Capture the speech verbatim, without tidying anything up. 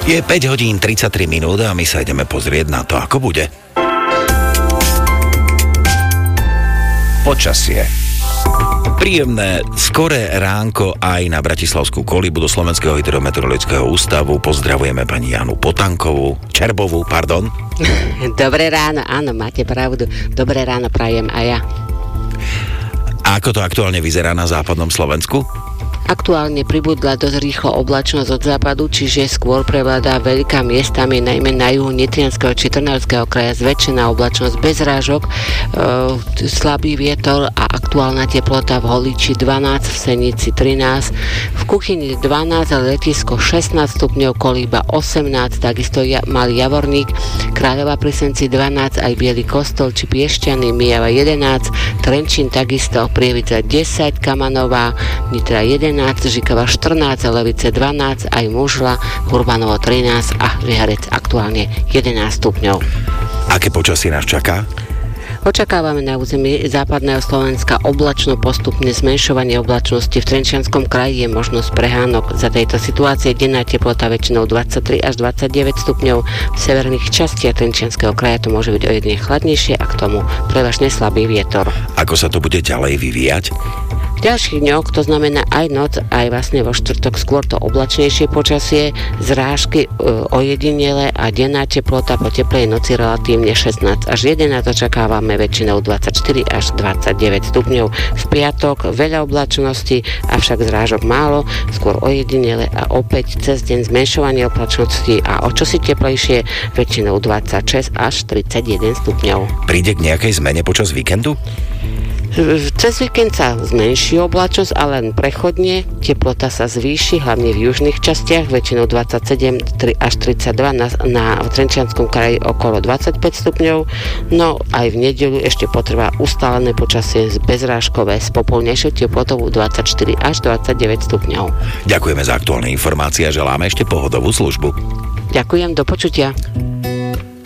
Je päť hodín tridsaťtri minút a my sa ideme pozrieť na to, ako bude. Počasie. Príjemné skoré ránko aj na Bratislavskú kolibu do Slovenského hydrometeorologického ústavu. Pozdravujeme pani Janu Potankovú, Čerbovú, pardon. Dobré ráno, áno, máte pravdu. Dobré ráno prajem aj ja. A ako to aktuálne vyzerá na západnom Slovensku? Aktuálne pribudla dosť rýchlo oblačnosť od západu, čiže skôr prevládá veľká miestami, najmä na juhu Nitrianskeho či Trnavského kraja zväčšená oblačnosť bez rážok, e, slabý vietor a aktuálna teplota v Holiči dvanásť, v Senici trinásť, v Kuchyni dvanásť, ale letisko šestnásť stupňov, Kolíba osemnásť, takisto ja, Malý Javorník, Kráľová pri Senci dvanásť, aj Bielý Kostol či Piešťany, Mijava jedenásť, Trenčín takisto, Prievidza desať, Kamanová, Nitra jedenásť, Žikava štrnásť, Levice dvanásť, aj Mužla, Urbanovo trinásť a Žliharec aktuálne jedenásť stupňov. Aké počasie nás čaká? Očakávame na území západného Slovenska oblačno postupné zmenšovanie oblačnosti. V Trenčianskom kraji je možnosť prehánok. Za tejto situácie denná teplota väčšinou dvadsaťtri až dvadsaťdeväť stupňov. V severných častiach Trenčianskeho kraja to môže byť o jedne chladnejšie a k tomu prevažne slabý vietor. Ako sa to bude ďalej vyvíjať? V ďalších dňoch, to znamená aj noc, aj vlastne vo štvrtok skôr to oblačnejšie počasie, zrážky e, ojedinele a denná teplota po teplej noci relatívne šestnásť až jedenásť, očakávame väčšinou dvadsaťštyri až dvadsaťdeväť stupňov. V piatok veľa oblačnosti, avšak zrážok málo, skôr ojedinele a opäť cez deň zmenšovanie oblačnosti a o čosi teplejšie, väčšinou dvadsaťšesť až tridsaťjeden stupňov. Príde k nejakej zmene počas víkendu? Cez víkend sa zmenší oblačnosť, ale len prechodne. Teplota sa zvýši, hlavne v južných častiach, väčšinou dvadsaťsedem až tridsaťdva, na, na Trenčianskom kraji okolo dvadsaťpäť stupňov. No aj v nedeľu ešte potrvá ustálené počasie bezrážkové s popolnejšou teplotou dvadsaťštyri až dvadsaťdeväť stupňov. Ďakujeme za aktuálne informácie a želáme ešte pohodovú službu. Ďakujem, do počutia.